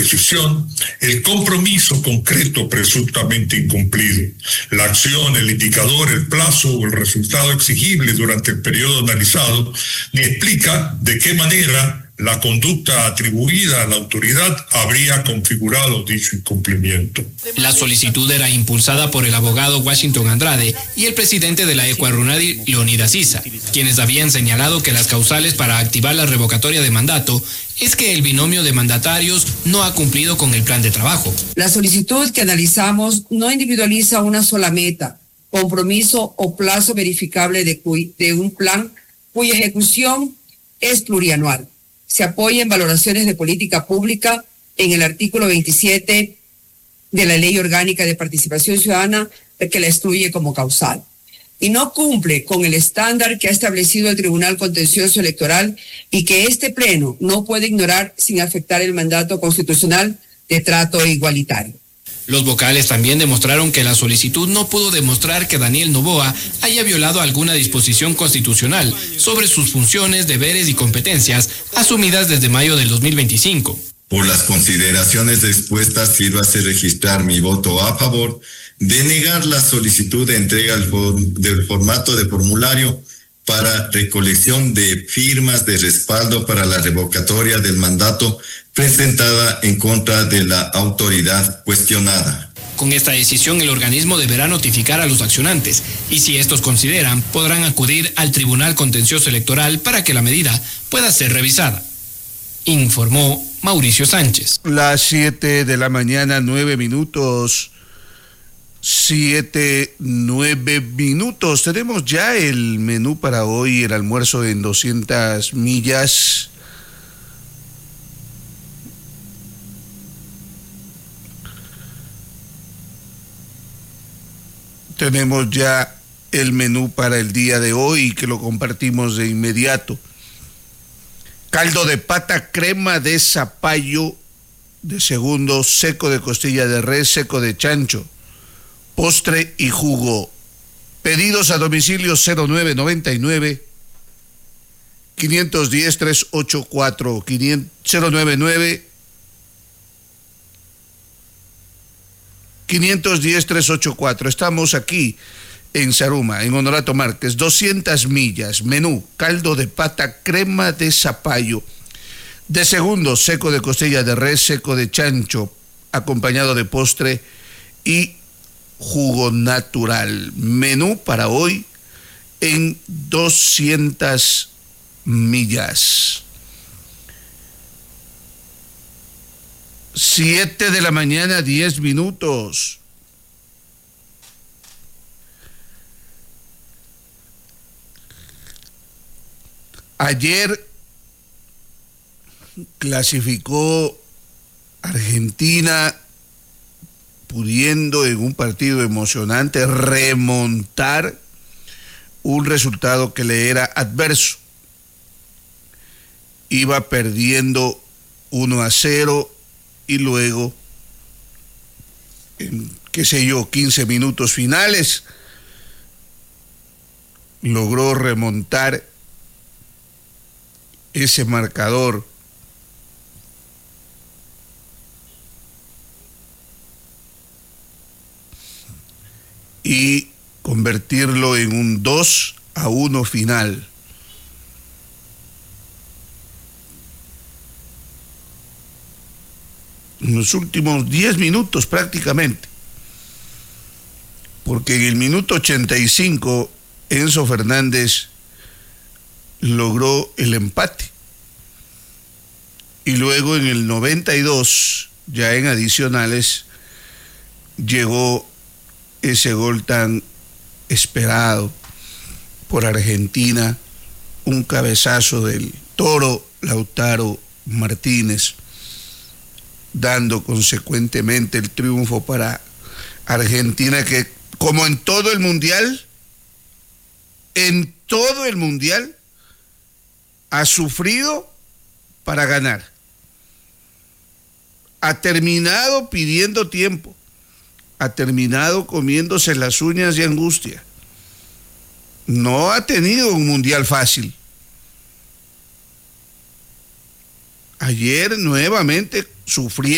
decisión, el compromiso concreto presuntamente incumplido, la acción, el indicador, el plazo o el resultado exigible durante el periodo analizado, ni explica de qué manera la conducta atribuida a la autoridad habría configurado dicho incumplimiento. La solicitud era impulsada por el abogado Washington Andrade y el presidente de la Ecuarunadi, Leonidas Issa, quienes habían señalado que las causales para activar la revocatoria de mandato es que el binomio de mandatarios no ha cumplido con el plan de trabajo. La solicitud que analizamos no individualiza una sola meta, compromiso o plazo verificable de un plan cuya ejecución es plurianual. Se apoya en valoraciones de política pública en el artículo 27 de la Ley Orgánica de Participación Ciudadana, que la excluye como causal. Y no cumple con el estándar que ha establecido el Tribunal Contencioso Electoral y que este Pleno no puede ignorar sin afectar el mandato constitucional de trato igualitario. Los vocales también demostraron que la solicitud no pudo demostrar que Daniel Noboa haya violado alguna disposición constitucional sobre sus funciones, deberes y competencias asumidas desde mayo del 2025. Por las consideraciones expuestas, sírvase registrar mi voto a favor de negar la solicitud de entrega del formato de formulario para recolección de firmas de respaldo para la revocatoria del mandato presentada en contra de la autoridad cuestionada. Con esta decisión, el organismo deberá notificar a los accionantes y, si estos consideran, podrán acudir al Tribunal Contencioso Electoral para que la medida pueda ser revisada. Informó Mauricio Sánchez. Las 7 de la mañana, 9 minutos. 7, 9 minutos. Tenemos ya el menú para hoy, el almuerzo en 200 millas. Tenemos ya el menú para el día de hoy, que lo compartimos de inmediato. Caldo de pata, crema de zapallo de segundo, seco de costilla de res, seco de chancho, postre y jugo. Pedidos a domicilio 0999 510 384 099 510 384. Estamos aquí en Zaruma, en Honorato Márquez, 200 millas. Menú: caldo de pata, crema de zapallo de segundo, seco de costilla de res, seco de chancho, acompañado de postre y jugo natural. Menú para hoy en 200 millas. 7 de la mañana, 10 minutos. Ayer clasificó Argentina, pudiendo en un partido emocionante remontar un resultado que le era adverso. Iba perdiendo 1-0 y luego, en 15 minutos finales, logró remontar ese marcador. Y convertirlo en un 2-1 final. En los últimos 10 minutos prácticamente, porque en el minuto 85 Enzo Fernández logró el empate y luego en el 92, ya en adicionales, llegó ese gol tan esperado por Argentina, un cabezazo del Toro Lautaro Martínez, dando consecuentemente el triunfo para Argentina, que como en todo el mundial, ha sufrido para ganar. Ha terminado pidiendo tiempo, ha terminado comiéndose las uñas de angustia. No ha tenido un mundial fácil. Ayer nuevamente sufriendo